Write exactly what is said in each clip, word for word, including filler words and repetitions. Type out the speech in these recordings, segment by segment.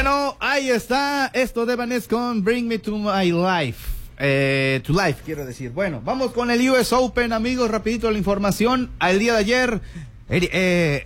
Bueno, ahí está. Esto de Vanessa con Bring Me to My Life. Eh, to Life, quiero decir. Bueno, vamos con el U S Open, amigos. Rapidito la información. Al día de ayer, eh, eh,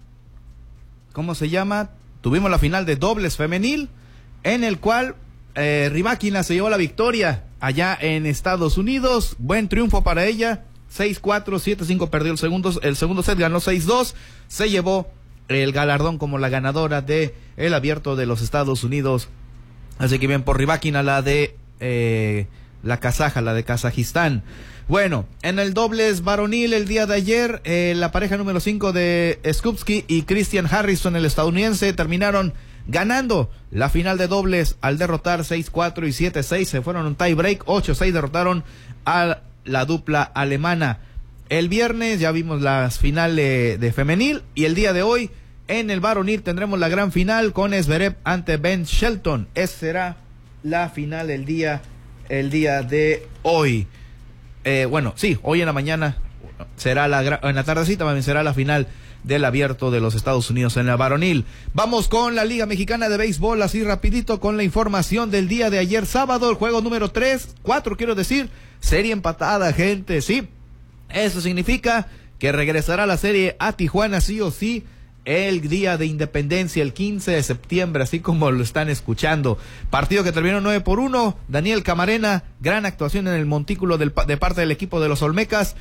¿cómo se llama? Tuvimos la final de dobles femenil, en el cual eh, Rybakina se llevó la victoria allá en Estados Unidos. Buen triunfo para ella. seis cuatro, siete cinco, perdió el segundo, el segundo set, ganó seis dos. Se llevó el galardón como la ganadora de el Abierto de los Estados Unidos. Así que bien por Rybakina, la de eh, la kazaja, la de Kazajistán. Bueno, en el dobles varonil el día de ayer, eh, la pareja número cinco de Skupski y Christian Harrison, el estadounidense, terminaron ganando la final de dobles al derrotar seis cuatro y siete seis. Se fueron un tie break, ocho seis, derrotaron a la dupla alemana. El viernes ya vimos las finales de femenil, y el día de hoy en el varonil tendremos la gran final con Zverev ante Ben Shelton. Esa será la final el día, el día de hoy. Eh, bueno, sí, hoy en la mañana será la, en la tardecita también será la final del Abierto de los Estados Unidos en la varonil. Vamos con la Liga Mexicana de Béisbol, así rapidito con la información del día de ayer sábado, el juego número tres, cuatro quiero decir, serie empatada, gente, sí. Eso significa que regresará la serie a Tijuana sí o sí el día de Independencia, el quince de septiembre, así como lo están escuchando. Partido que terminó nueve por uno. Daniel Camarena, gran actuación en el montículo del, de parte del equipo de los Olmecas,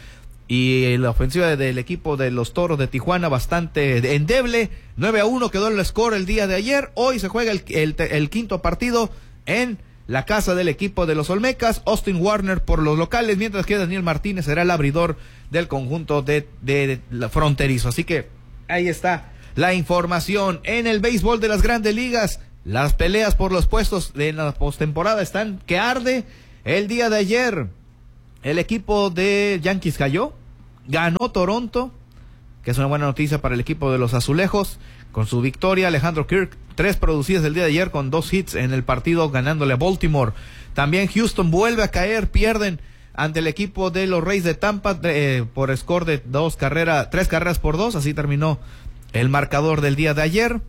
y la ofensiva del equipo de los Toros de Tijuana bastante endeble. nueve a uno quedó el score el día de ayer. Hoy se juega el, el, el quinto partido en la casa del equipo de los Olmecas. Austin Warner por los locales, mientras que Daniel Martínez será el abridor del conjunto de, de, de la fronterizo. Así que ahí está la información. En el béisbol de las grandes ligas, las peleas por los puestos de la postemporada están que arde. El día de ayer el equipo de Yankees cayó, ganó Toronto, que es una buena noticia para el equipo de los Azulejos, con su victoria. Alejandro Kirk, tres producidas el día de ayer con dos hits en el partido, ganándole a Baltimore. También Houston vuelve a caer, pierden ante el equipo de los Reyes de Tampa eh, por score de dos carreras, tres carreras por dos. Así terminó el marcador del día de ayer.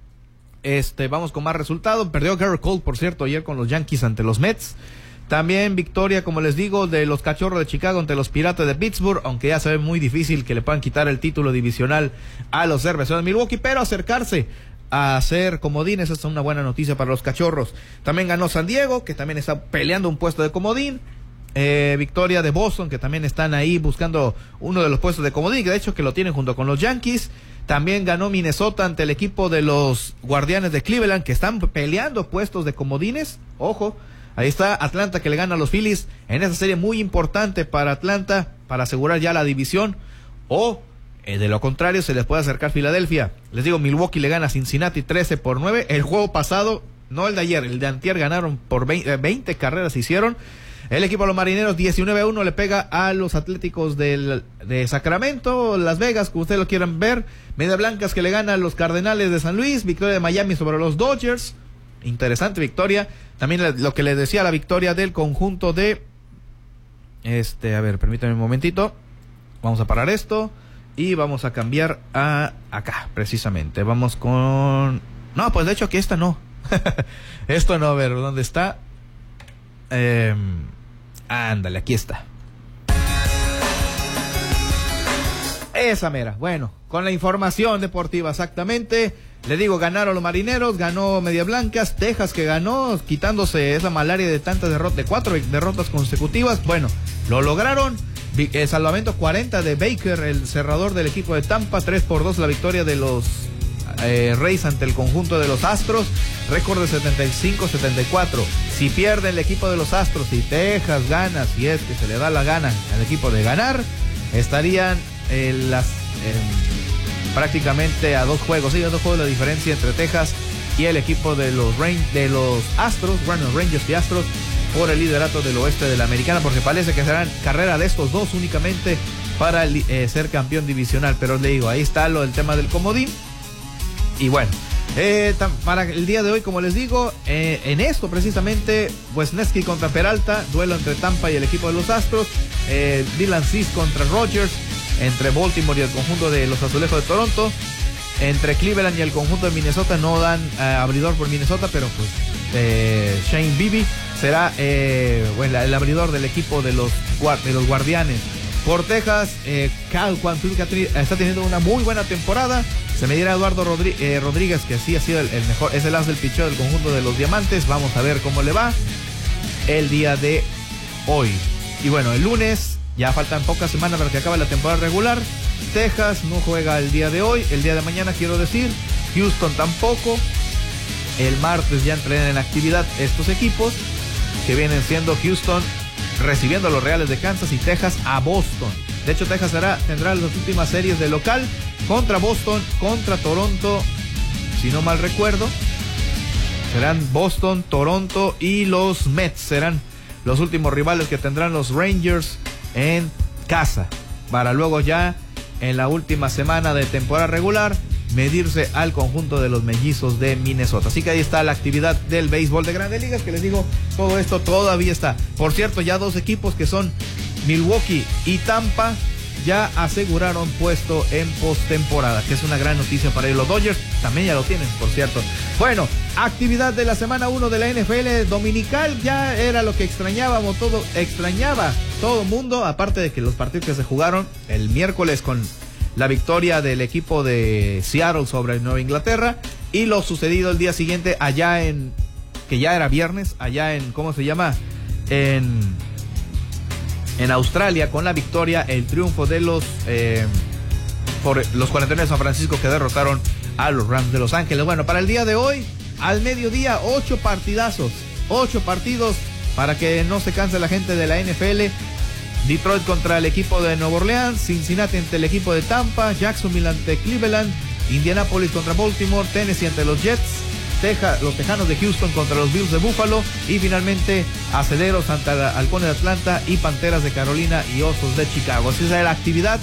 Este, vamos con más resultados. Perdió Garrett Cole, por cierto, ayer con los Yankees ante los Mets. También victoria, como les digo, de los Cachorros de Chicago ante los Piratas de Pittsburgh, aunque ya se ve muy difícil que le puedan quitar el título divisional a los Cerveceros de Milwaukee, pero acercarse a ser comodines, esa es una buena noticia para los Cachorros. También ganó San Diego, que también está peleando un puesto de comodín. Eh, victoria de Boston, que también están ahí buscando uno de los puestos de comodín, que de hecho que lo tienen junto con los Yankees. También ganó Minnesota ante el equipo de los Guardianes de Cleveland, que están peleando puestos de comodines. Ojo, ahí está Atlanta, que le gana a los Phillies en esa serie muy importante para Atlanta, para asegurar ya la división, o eh, de lo contrario se les puede acercar Filadelfia. Les digo, Milwaukee le gana a Cincinnati trece por nueve. El juego pasado, no el de ayer, el de antier, ganaron por veinte, veinte carreras hicieron. El equipo de los Marineros diecinueve a uno le pega a los Atléticos del, de Sacramento, Las Vegas, como ustedes lo quieran ver. Medias Blancas que le gana a los Cardenales de San Luis. Victoria de Miami sobre los Dodgers. Interesante victoria. También lo que les decía, la victoria del conjunto de... Este, a ver, permítanme un momentito. Vamos a parar esto y vamos a cambiar a acá, precisamente. Vamos con... No, pues de hecho aquí esta no. Esto no, a ver, ¿dónde está? Eh... Ándale, aquí está. Esa mera. Bueno, con la información deportiva exactamente. Le digo, ganaron los Marineros, ganó Medias Blancas, Texas que ganó, quitándose esa malaria de tantas derrotas, de cuatro derrotas consecutivas. Bueno, lo lograron. El salvamento cuarenta de Baker, el cerrador del equipo de Tampa. tres por dos la victoria de los eh, Rays ante el conjunto de los Astros. Récord de setenta y cinco a setenta y cuatro. Si pierde el equipo de los Astros y Texas gana, si es que se le da la gana al equipo de ganar, estarían en las... En, prácticamente a dos juegos, sí, a dos juegos la diferencia entre Texas y el equipo de los Rain, de los Astros, bueno, Rangers y Astros, por el liderato del oeste de la Americana, porque parece que serán carrera de estos dos únicamente para eh, ser campeón divisional. Pero le digo, ahí está lo del tema del comodín. Y bueno, eh, para el día de hoy, como les digo, eh, en esto precisamente, Wesneski contra Peralta, duelo entre Tampa y el equipo de los Astros, eh, Dylan Cease contra Rogers, entre Baltimore y el conjunto de los Azulejos de Toronto. entre Cleveland y el conjunto de Minnesota. No dan eh, abridor por Minnesota, pero pues eh, Shane Bibby será eh, bueno, el abridor del equipo de los, de los Guardianes. Por Texas, eh, Cal Quantrill está teniendo una muy buena temporada. Se medirá Eduardo Rodríguez, eh, Rodríguez, que sí ha sido el, el mejor, es el as del picheo del conjunto de los Diamantes. Vamos a ver cómo le va el día de hoy. Y bueno, el lunes, ya faltan pocas semanas para que acabe la temporada regular. Texas no juega el día de hoy, el día de mañana quiero decir. Houston tampoco. El martes ya entrarán en actividad estos equipos, que vienen siendo Houston recibiendo a los Reales de Kansas y Texas a Boston. De hecho, Texas será, tendrá las últimas series de local contra Boston, contra Toronto, si no mal recuerdo. Serán Boston, Toronto y los Mets. Serán los últimos rivales que tendrán los Rangers en casa, para luego ya en la última semana de temporada regular medirse al conjunto de los Mellizos de Minnesota. Así que ahí está la actividad del béisbol de Grandes Ligas, que les digo, todo esto todavía está. Por cierto, ya dos equipos que son Milwaukee y Tampa ya aseguraron puesto en postemporada, que es una gran noticia para ellos. Los Dodgers también ya lo tienen, por cierto. Bueno, actividad de la semana uno de la N F L dominical, ya era lo que extrañábamos todo, extrañaba todo mundo, aparte de que los partidos que se jugaron el miércoles con la victoria del equipo de Seattle sobre Nueva Inglaterra y lo sucedido el día siguiente allá en, que ya era viernes, allá en, ¿cómo se llama? En, en Australia, con la victoria, el triunfo de los, eh, por los cuarenta y nueve de San Francisco, que derrotaron a los Rams de Los Ángeles. Bueno, para el día de hoy, al mediodía, ocho partidazos, ocho partidos para que no se canse la gente de la N F L. Detroit contra el equipo de Nueva Orleans, Cincinnati ante el equipo de Tampa, Jacksonville ante Cleveland, Indianapolis contra Baltimore, Tennessee ante los Jets, Texas, los Tejanos de Houston contra los Bills de Buffalo y finalmente Acederos ante Halcones de Atlanta y Panteras de Carolina y Osos de Chicago. Así es la actividad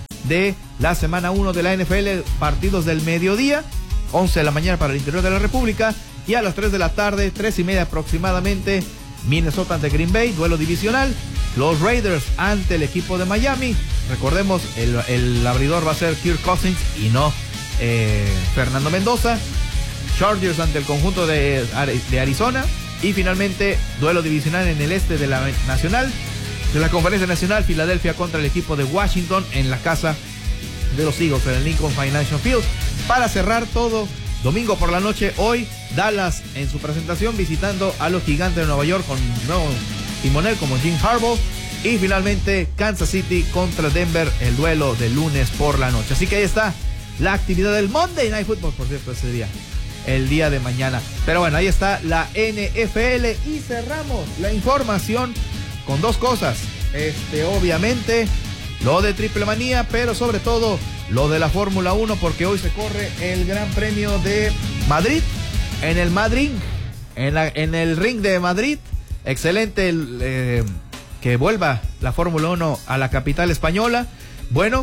de la semana uno de la N F L, partidos del mediodía, once de la mañana para el interior de la República, y a las tres de la tarde, tres y media aproximadamente, Minnesota ante Green Bay, duelo divisional. Los Raiders ante el equipo de Miami. Recordemos, el, el abridor va a ser Kirk Cousins y no eh, Fernando Mendoza. Chargers ante el conjunto de, de Arizona. Y finalmente, duelo divisional en el este de la Nacional. De la Conferencia Nacional, Filadelfia contra el equipo de Washington en la casa de los Eagles en el Lincoln Financial Field. Para cerrar todo, domingo por la noche, hoy, Dallas en su presentación visitando a los Gigantes de Nueva York con nuevo timonel como Jim Harbaugh, y finalmente Kansas City contra Denver, el duelo de lunes por la noche. Así que ahí está la actividad del Monday Night Football, por cierto, ese día, el día de mañana. Pero bueno, ahí está la N F L y cerramos la información con dos cosas. Este, obviamente, lo de Triple Manía, pero sobre todo lo de la Fórmula uno, porque hoy se corre el Gran Premio de Madrid en el Madrid, en, la, en el ring de Madrid. Excelente eh, que vuelva la Fórmula uno a la capital española. Bueno,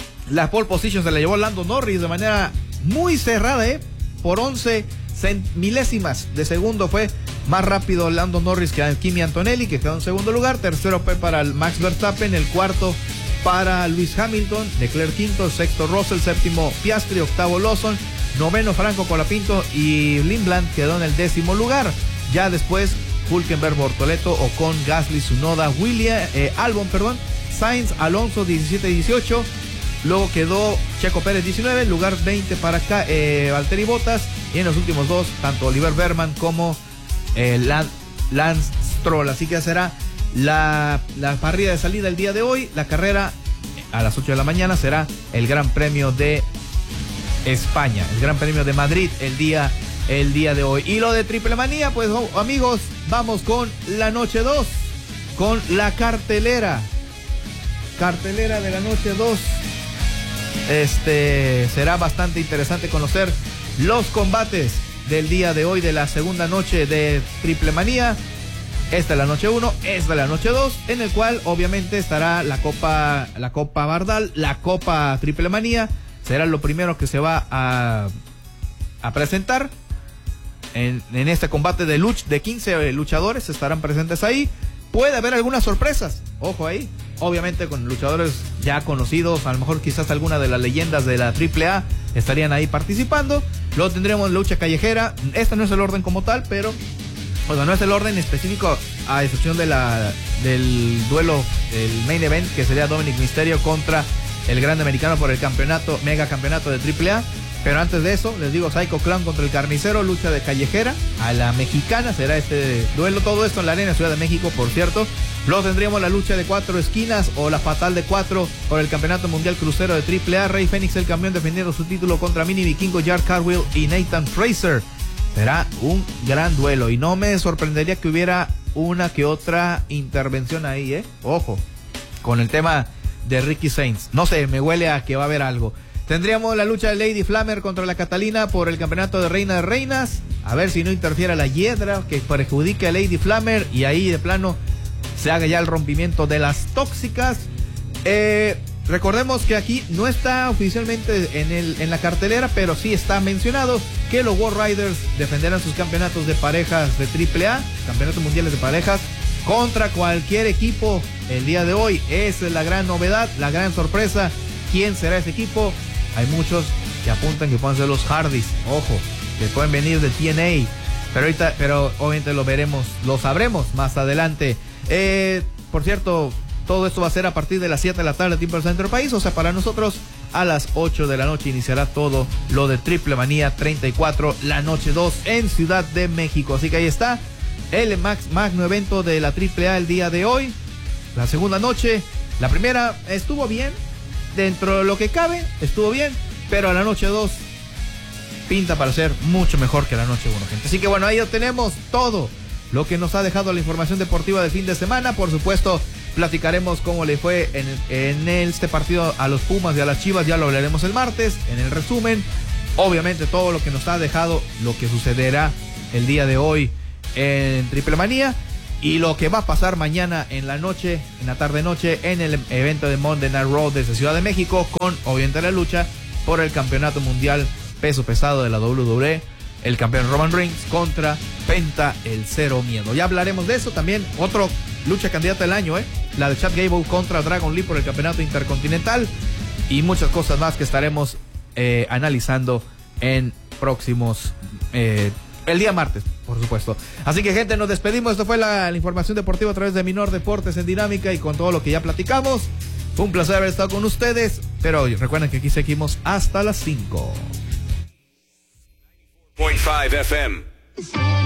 la pole position se la llevó Lando Norris de manera muy cerrada, ¿eh? Por once milésimas de segundo fue más rápido Lando Norris que Kimi Antonelli, que quedó en segundo lugar. Tercero fue para el Max Verstappen, el cuarto para Lewis Hamilton, Leclerc quinto, sexto Russell, séptimo Piastri, octavo Lawson, noveno Franco Colapinto y Lindblad quedó en el décimo lugar. Ya después Hülkenberg, Bortoleto, Ocon, Gasly, Tsunoda, William, eh, Albon, perdón, Sainz, Alonso diecisiete y dieciocho, luego quedó Checo Pérez diecinueve, lugar veinte para acá, eh, Valtteri Bottas, y en los últimos dos, tanto Oliver Berman como eh, Lance, Lance Stroll. Así que será la, la parrilla de salida el día de hoy. La carrera a las ocho de la mañana será el Gran Premio de España, el Gran Premio de Madrid el día el día de hoy. Y lo de Triple Manía, pues oh, amigos, vamos con la noche dos, con la cartelera. Cartelera de la noche dos. Este será bastante interesante conocer los combates del día de hoy de la segunda noche de Triple Manía. Esta es la noche uno, esta es la noche dos, en el cual obviamente estará la Copa, la Copa Bardal, la Copa Triple Manía. Será lo primero que se va a, a presentar. En, en este combate de luch de quince luchadores estarán presentes ahí. Puede haber algunas sorpresas, ojo ahí, obviamente con luchadores ya conocidos, a lo mejor quizás alguna de las leyendas de la Triple A estarían ahí participando. Luego tendremos lucha callejera. Este no es el orden como tal, pero bueno, no es el orden específico, a excepción de la del duelo, el main event, que sería Dominic Mysterio contra el Grande Americano por el campeonato, mega campeonato de triple A. Pero antes de eso, les digo, Psycho Clown contra el Carnicero, lucha de callejera a la mexicana, será este duelo, todo esto en la Arena Ciudad de México, por cierto. Luego tendríamos la lucha de cuatro esquinas o la fatal de cuatro por el campeonato mundial crucero de triple A. Rey Fénix, el campeón, defendiendo su título contra Mini Vikingo, Jack Cartwheel y Nathan Fraser. Será un gran duelo y no me sorprendería que hubiera una que otra intervención ahí, ¿eh? Ojo, con el tema de Ricky Sainz. No sé, me huele a que va a haber algo. Tendríamos la lucha de Lady Flammer contra la Catalina por el campeonato de Reina de Reinas. A ver si no interfiere la Hiedra, que perjudique a Lady Flammer y ahí de plano se haga ya el rompimiento de las tóxicas. Eh, recordemos que aquí no está oficialmente en, el, en la cartelera, pero sí está mencionado que los War Riders defenderán sus campeonatos de parejas de triple A, campeonatos mundiales de parejas, contra cualquier equipo el día de hoy. Esa es la gran novedad, la gran sorpresa. ¿Quién será ese equipo? Hay muchos que apuntan que pueden ser los Hardys, ojo, que pueden venir de T N A, pero ahorita, pero obviamente lo veremos, lo sabremos más adelante. Eh, por cierto, todo esto va a ser a partir de las siete de la tarde, tiempo del centro del país, o sea, para nosotros a las ocho de la noche iniciará todo lo de Triple Manía treinta y cuatro, la noche dos en Ciudad de México. Así que ahí está el max, magno evento de la Triple A el día de hoy, la segunda noche. La primera estuvo bien, dentro de lo que cabe, estuvo bien, pero a la noche dos pinta para ser mucho mejor que la noche uno, gente. Así que bueno, ahí ya tenemos todo lo que nos ha dejado la información deportiva del fin de semana. Por supuesto, platicaremos cómo le fue en, en este partido a los Pumas y a las Chivas, ya lo hablaremos el martes, en el resumen. Obviamente todo lo que nos ha dejado, lo que sucederá el día de hoy en Triple Manía. Y lo que va a pasar mañana en la noche, en la tarde-noche, en el evento de Monday Night Raw desde Ciudad de México, con obviamente la lucha por el campeonato mundial peso pesado de la doble u doble u E, el campeón Roman Reigns contra Penta, el Cero Miedo. Ya hablaremos de eso también. Otro lucha candidata del año, ¿eh? La de Chad Gable contra Dragon Lee por el campeonato intercontinental. Y muchas cosas más que estaremos eh, analizando en próximos... Eh, el día martes, por supuesto. Así que, gente, nos despedimos. Esto fue la, la información deportiva a través de Minor Deportes en Dinámica y con todo lo que ya platicamos. Fue un placer haber estado con ustedes, pero recuerden que aquí seguimos hasta las cinco. point five F M